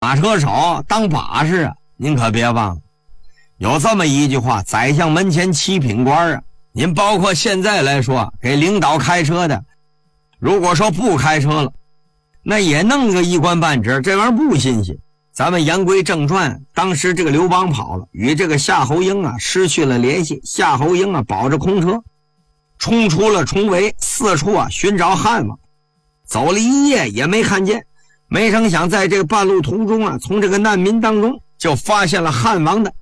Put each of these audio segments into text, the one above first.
马车手当把式啊，您可别忘了，有这么一句话，宰相门前七品官啊。您包括现在来说，给领导开车的，如果说不开车了，那也弄个一官半职，这玩意儿不新鲜。咱们言归正传，当时这个刘邦跑了，与这个夏侯婴啊失去了联系。夏侯婴啊保着空车，冲出了重围，四处啊寻找汉王，走了一夜也没看见。没成想在这个半路途中啊，从这个难民当中就发现了汉王的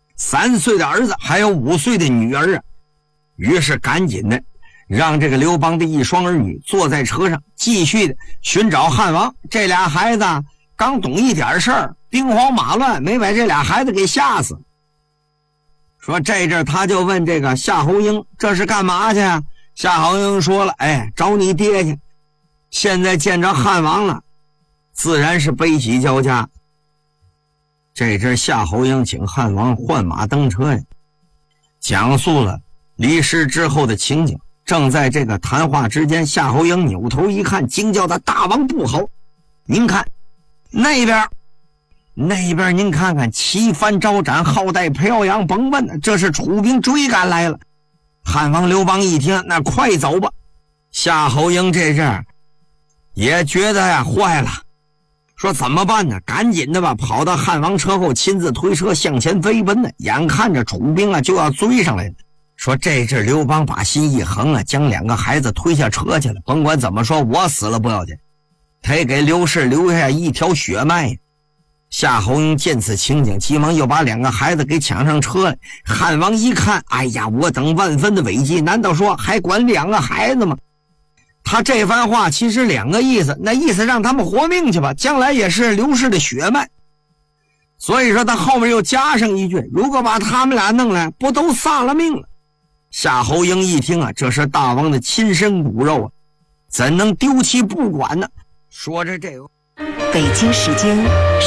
3岁的儿子，还有5岁的女儿啊。于是赶紧的让这个刘邦的一双儿女坐在车上，继续的寻找汉王。这俩孩子刚懂一点事儿，兵荒马乱，没把这俩孩子给吓死。说这阵他就问这个夏侯婴，这是干嘛去啊？夏侯婴说了，找你爹去。现在见着汉王了，自然是悲喜交加。这阵夏侯婴请汉王换马登车呀，讲述了离世之后的情景。正在这个谈话之间，夏侯婴扭头一看，惊叫的大王不好！您看那边您看看，旗帆招展，号带飘扬，甭问，这是楚兵追赶来了。汉王刘邦一听，那快走吧！夏侯婴这阵也觉得呀坏了，说怎么办呢？赶紧的吧，跑到汉王车后，亲自推车向前飞奔呢。眼看着楚兵啊就要追上来了。说这阵刘邦把心一横啊，将2个孩子推下车去了。甭管怎么说，我死了不要紧，他也给刘氏留下一条血脉。夏侯婴见此情景，急忙又把2个孩子给抢上车来。汉王一看，哎呀，我等万分的危机，难道说还管2个孩子吗？他这番话其实2个意思，那意思让他们活命去吧，将来也是刘氏的血脉。所以说他后面又加上一句，如果把他们俩弄来，不都丧了命了？夏侯婴一听啊，这是大王的亲生骨肉啊，怎能丢弃不管呢？说着这个， 北京时间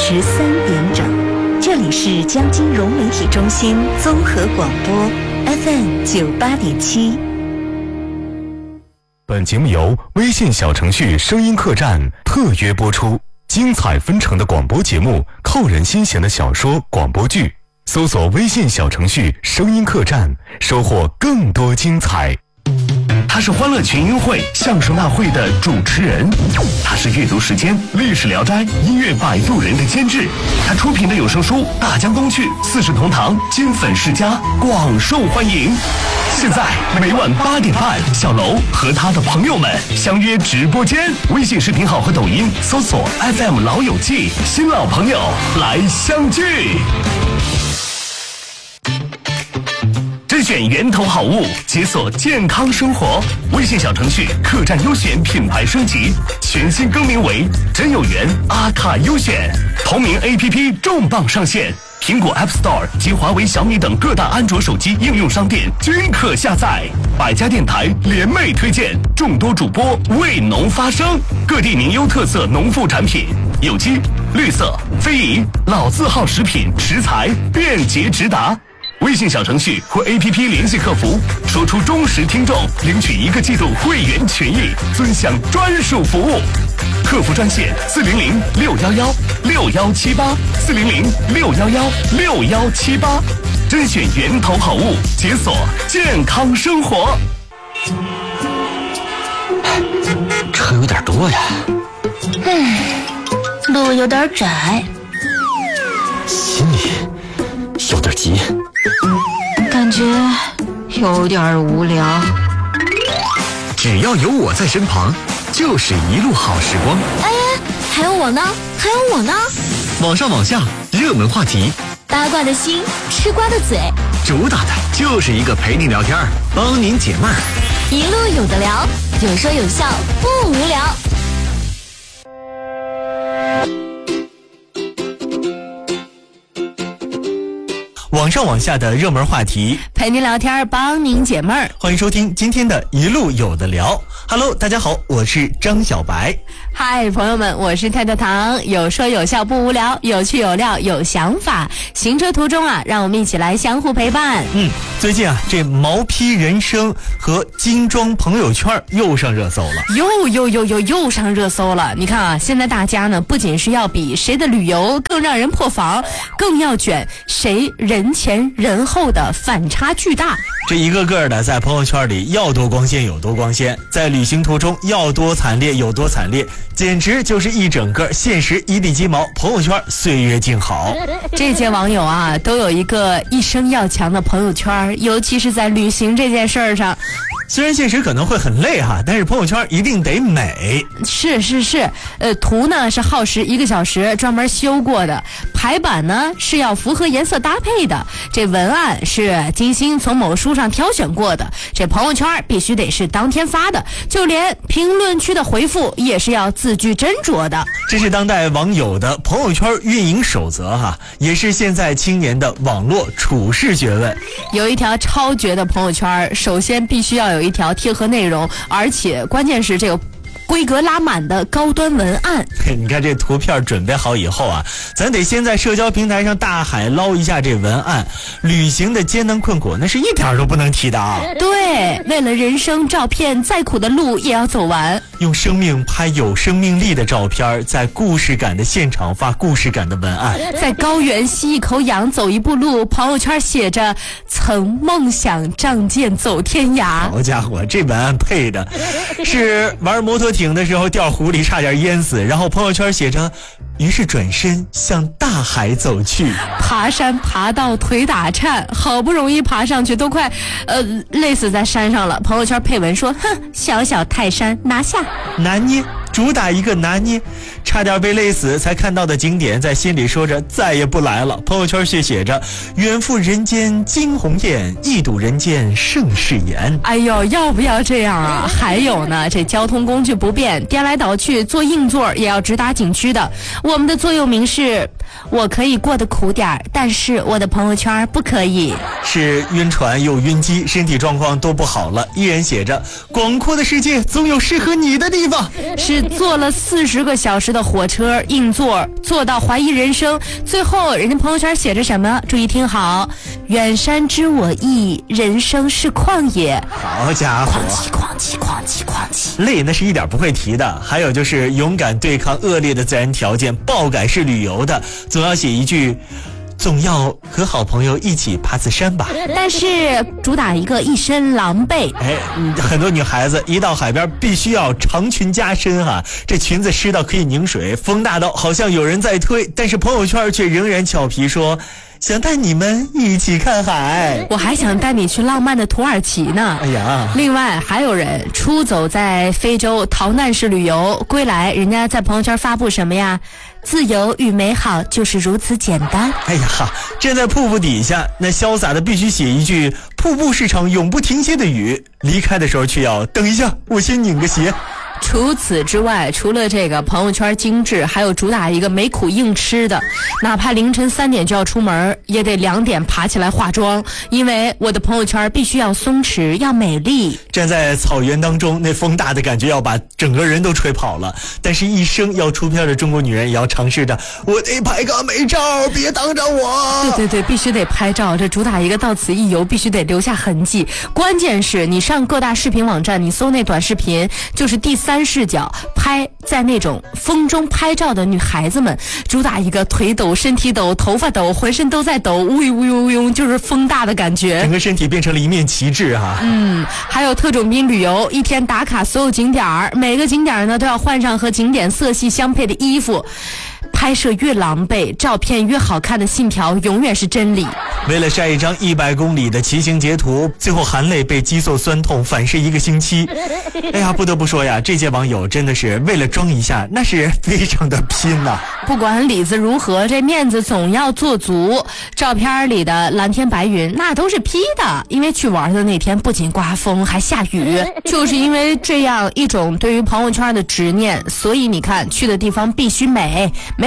13点整，这里是江金融媒体中心综合广播 FM 98.7。 本节目由微信小程序声音客栈特约播出，精彩纷呈的广播节目，扣人心弦的小说广播剧。搜索微信小程序声音客栈，收获更多精彩。他是欢乐群英会相声大会的主持人，他是阅读时间历史聊斋音乐摆渡人的监制，他出品的有声书《大江东去》4世同堂金粉世家广受欢迎。现在每晚8点半，小楼和他的朋友们相约直播间，微信视频号和抖音搜索 FM 老友记，新老朋友来相聚。甄选源头好物，解锁健康生活。微信小程序客栈优选品牌升级，全新更名为真有缘阿卡优选。同名 APP 重磅上线，苹果 App Store 及华为、小米等各大安卓手机应用商店均可下载。百家电台联袂推荐，众多主播为农发声，各地名优特色农副产品，有机、绿色、非遗、老字号食品、食材便捷直达。微信小程序或 APP 联系客服，说出忠实听众，领取1个季度会员权益，尊享专属服务。客服专线400-611-6178，400-611-6178，甄选源头好物，解锁健康生活。 车有点多呀， 路有点窄， 心里有点急， 感觉有点无聊。 只要有我在身旁，就是一路好时光。 哎，还有我呢，还有我呢。 网上网下，热门话题， 八卦的心，吃瓜的嘴， 主打的就是一个陪你聊天，帮您解闷儿， 一路有的聊，有说有笑，不无聊。 网上网下的热门话题， 陪您聊天，帮您解闷儿。 欢迎收听今天的一路有的聊。Hello， 大家好，我是张小白。 嗨，朋友们，我是太太糖，有说有笑不无聊，有趣有料有想法。行车途中啊，让我们一起来相互陪伴。 最近啊，这毛坯人生和精装朋友圈又上热搜了， 又上热搜了。你看啊，现在大家呢，不仅是要比谁的旅游更让人破防，更要卷谁人前人后的反差巨大。 这一个个的在朋友圈里要多光鲜有多光鲜，在旅行途中要多惨烈有多惨烈，简直就是一整个现实一地鸡毛，朋友圈岁月静好。 这些网友啊，都有一个一生要强的朋友圈，尤其是在旅行这件事儿上。 虽然现实可能会很累哈，但是朋友圈一定得美。 是，图呢是耗时1个小时专门修过的，排版呢是要符合颜色搭配的，这文案是精心从某书上挑选过的，这朋友圈必须得是当天发的，就连评论区的回复也是要字句斟酌的。 这是当代网友的朋友圈运营守则哈，也是现在青年的网络处事学问。 有一条超绝的朋友圈，首先必须要有一条贴合内容，而且关键是这个规格拉满的高端文案。 你看这图片准备好以后啊，咱得先在社交平台上大海捞一下这文案。旅行的艰难困苦那是一点都不能提的啊。 对，为了人生照片，再苦的路也要走完。 用生命拍有生命力的照片，在故事感的现场发故事感的文案。 在高原吸一口氧，走一步路，朋友圈写着曾梦想仗剑走天涯。 好家伙，这文案配的是玩摩托艇的时候掉湖里差点淹死，然后朋友圈写着于是转身向大海走去。 爬山爬到腿打颤，好不容易爬上去，都快累死在山上了。朋友圈配文说，哼，小小泰山拿下。 拿捏，主打一个拿捏，差点被累死才看到的景点，在心里说着再也不来了。朋友圈却写着远赴人间惊鸿艳，一睹人间盛世颜。 哎呦，要不要这样啊？还有呢，这交通工具不便，颠来倒去坐硬座也要直达景区的。我们的座右铭是，我可以过得苦点，但是我的朋友圈不可以。 是晕船又晕机，身体状况都不好了，依然写着广阔的世界总有适合你的地方。 是坐了40个小时的火车硬座，坐到怀疑人生，最后人家朋友圈写着什么？注意听好，远山知我意，人生是旷野。 好家伙， 哐叽， 累那是一点不会提的。还有就是勇敢对抗恶劣的自然条件，爆改式旅游的，总要写一句总要和好朋友一起爬次山吧。 但是主打一个一身狼狈。 很多女孩子一到海边必须要长裙加身哈，这裙子湿到可以拧水，风大到好像有人在推，但是朋友圈却仍然俏皮说想带你们一起看海， 我还想带你去浪漫的土耳其呢。 哎呀， 另外还有人出走在非洲逃难式旅游，归来人家在朋友圈发布什么呀？自由与美好就是如此简单。 哎呀，站在瀑布底下，那潇洒的必须写一句瀑布是场永不停歇的雨，离开的时候却要等一下，我先拧个鞋。 除此之外，除了这个朋友圈精致，还有主打一个没苦硬吃的，哪怕凌晨3点就要出门，也得2点爬起来化妆，因为我的朋友圈必须要松弛，要美丽。 站在草原当中，那风大的感觉要把整个人都吹跑了，但是一生要出片的中国女人也要尝试着，我得拍个美照，别挡着我。 对，必须得拍照，这主打一个到此一游，必须得留下痕迹。关键是你上各大视频网站，你搜那短视频，就是第3视角拍在那种风中拍照的女孩子们，主打一个腿抖、身体抖、头发抖，浑身都在抖，乌呦，就是风大的感觉， 整个身体变成了一面旗帜啊。 还有特种兵旅游，一天打卡所有景点，每个景点呢都要换上和景点色系相配的衣服。拍摄越狼狈，照片越好看的信条永远是真理。 为了晒一张100公里的骑行截图，最后含泪被激素酸痛反噬1个星期。哎呀，不得不说呀，这些网友真的是为了装一下，那是非常的拼呐。 不管里子如何，这面子总要做足。照片里的蓝天白云那都是 P 的，因为去玩的那天不仅刮风还下雨。就是因为这样一种对于朋友圈的执念，所以你看去的地方必须美，没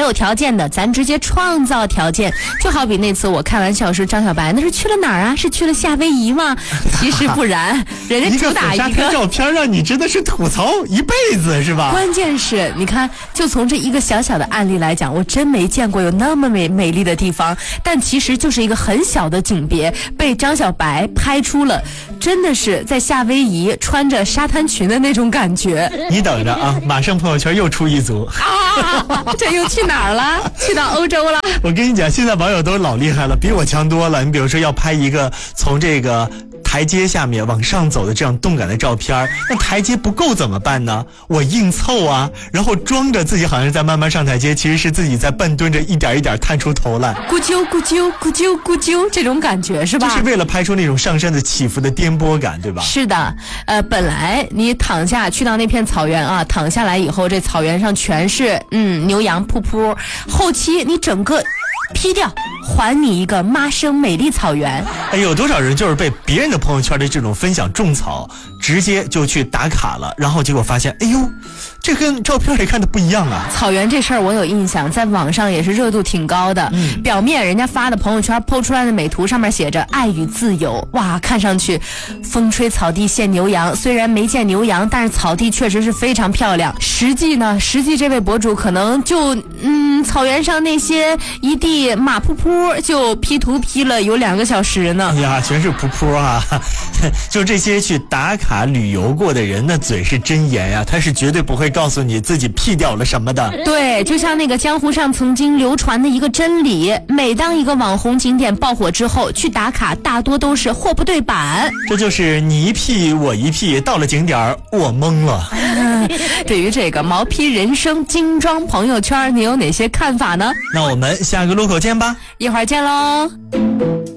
有条件的，咱直接创造条件。就好比那次我开玩笑说张小白那是去了哪儿啊？是去了夏威夷吗？其实不然，人家主打一个照片，让你真的是吐槽一辈子，是吧？ 关键是你看，就从这一个小小的案例来讲，我真没见过有那么美丽的地方，但其实就是一个很小的景别，被张小白拍出了真的是在夏威夷穿着沙滩裙的那种感觉。 你等着啊，马上朋友圈又出一组啊！这又去哪儿了？去到欧洲了。 我跟你讲，现在网友都老厉害了，比我强多了。你比如说要拍一个从这个台阶下面往上走的这样动感的照片，那台阶不够怎么办呢？我硬凑啊，然后装着自己好像是在慢慢上台阶，其实是自己在半蹲着一点一点探出头来， 咕啾咕啾咕啾咕啾，这种感觉是吧？ 就是为了拍出那种上山的起伏的颠簸感，对吧？ 是的，本来你躺下去到那片草原啊，躺下来以后，这草原上全是牛羊瀑布，后期你整个劈掉，还你一个妈生美丽草原。 哎，有多少人就是被别人的朋友圈的这种分享种草，直接就去打卡了，然后结果发现，哎呦，这跟照片里看的不一样啊！ 草原这事儿我有印象，在网上也是热度挺高的。表面人家发的朋友圈 po 出来的美图上面写着爱与自由，哇，看上去风吹草低见牛羊，虽然没见牛羊，但是草地确实是非常漂亮。实际这位博主可能就草原上那些一地马瀑布就 P 图 P 了有2个小时呢。 哎呀，全是瀑布啊！就这些去打卡旅游过的人，那嘴是真严呀，他是绝对不会告诉你自己 P 掉了什么的。 对，就像那个江湖上曾经流传的一个真理，每当一个网红景点爆火之后，去打卡大多都是货不对版。 这就是你一 P 我一 P， 到了景点我懵了。 对于这个毛坯人生精装朋友圈，你有哪些看法呢？ 那我们下个路口见吧， 一会儿见喽。